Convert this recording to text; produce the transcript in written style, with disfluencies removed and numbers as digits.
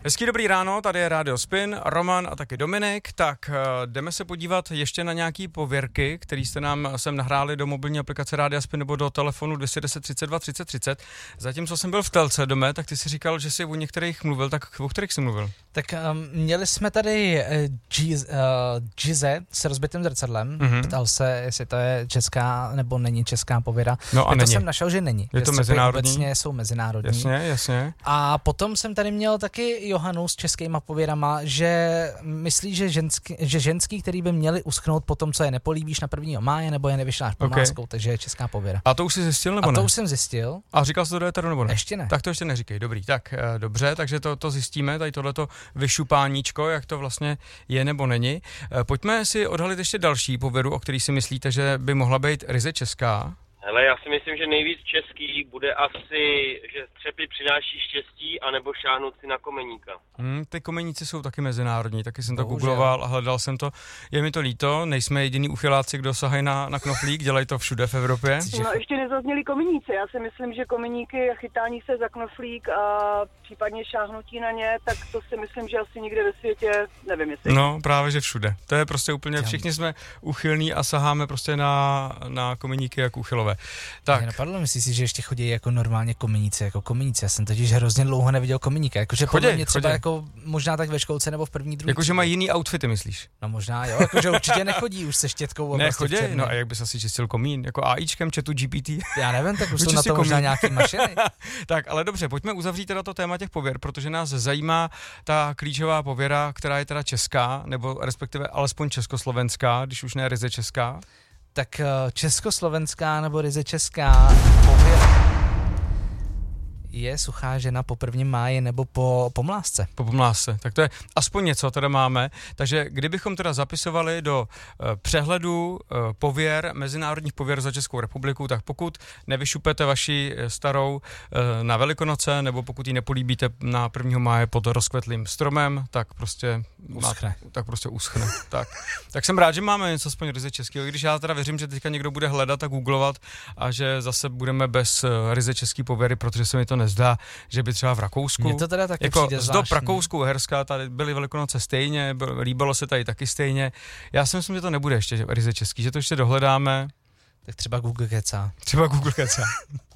Hezký dobrý ráno, tady je Rádio Spin, Roman a taky Dominik. Tak jdeme se podívat ještě na nějaký pověrky, který jste nám sem nahráli do mobilní aplikace Rádia Spin nebo do telefonu 210 32 30 30. Zatímco jsem byl v telce, Dome, tak ty si říkal, že jsi o některých mluvil, tak o kterých jsi mluvil? Tak měli jsme tady Gize s rozbitým zrcadlem. Ptal se, jestli to je česká nebo není česká pověra. No a to jsem našel, že není. Je to mezinárodní? Obecně jsou mezinárodní. Jasně. A potom jsem tady měl taky Johanu s českýma pověrama, že myslí, že ženský, který by měli uschnout po tom, co je nepolíbíš na 1. máje, nebo je nevyšláš pomáskou, takže je česká pověra. A to už jsi zjistil, nebo ne? A to už jsem zjistil. A říkal jsi to do éteru, nebo ne? Ještě ne. Tak to ještě neříkej, dobrý. Tak dobře, takže to zjistíme, tady tohleto vyšupáníčko, jak to vlastně je nebo není. Pojďme si odhalit ještě další pověru, o který si myslíte, že by mohla být ryze česká. Hele, já si myslím, že nejvíc český bude asi, že střepy přináší štěstí, anebo šáhnout si na komeníka. Ty komeníci jsou taky mezinárodní, taky jsem to Bohužel. googloval a hledal jsem to. Je mi to líto, nejsme jediný uchyláci, kdo sahají na knoflík, dělají to všude v Evropě. No ještě nezazněli komeníci, já si myslím, že komeníky a chytání se za knoflík a případně šáhnutí na ně, tak to si myslím, že asi nikde ve světě, nevím jestli. No právě, že všude. To je prostě úplně, všichni jsme uchylní a saháme prostě na komeníky jako uchylové. Tak. Napadlo, myslíš si, že ještě chodí jako normálně komeníci, jako komeníci. Já jsem totiž hrozně dlouho neviděl komeníka, jakože podle mě třeba jako možná tak ve školce nebo v první, druhé. Jakože mají jiný outfity, myslíš? No možná jo, jakože určitě nechodí už se štětkou. Ne, chodí, no a jak bys asi čistil komín, jako AIčkem, chatu GPT? Já nevím, tak už jsou na to možná nějaký mašiny. Tak, ale dobře, pojďme uzavřít teda to téma těch pověr, protože nás zajímá ta klíčová pověra, která je teda česká, nebo respektive alespoň československá, když už ne ryze česká. Tak československá nebo ryze česká pověra je suchá žena po 1. máji nebo po pomlásce. Po pomlásce, tak to je aspoň něco, teda máme. Takže kdybychom teda zapisovali do přehledu pověr, mezinárodních pověr za Českou republiku, tak pokud nevyšupete vaši starou na Velikonoce, nebo pokud ji nepolíbíte na 1. máje pod rozkvetlým stromem, tak prostě uschne. tak jsem rád, že máme něco aspoň ryze českého, i když já teda věřím, že teďka někdo bude hledat a googlovat a že zase budeme bez ryze český pověry, protože se mi to nezdá, že by třeba v Rakousku, mně to teda taky jako přijde zdob Rakousku, Herská, tady byly Velikonoce stejně, líbilo se tady taky stejně. Já si myslím, že to nebude ještě ryze český, že to ještě dohledáme. Tak třeba Google kecá.